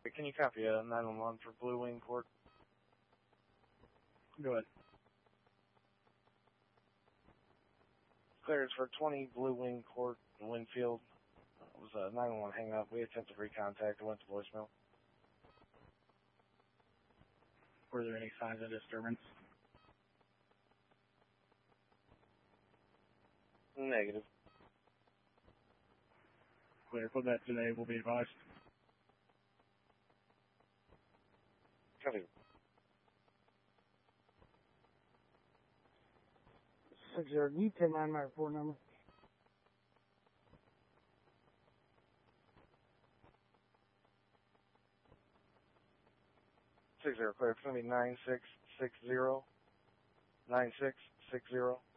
Can you copy 911 for Blue Wing Court? Go ahead. Clearance for 20 Blue Wing Court in Winfield. It was a 911 hang up. We attempted recontact. It went to voicemail. Were there any signs of disturbance? Negative. Clear. Put that today. Will be advised. Copy. 60. You 10-9 my report number. Clear. It's going to be 9660. 9660.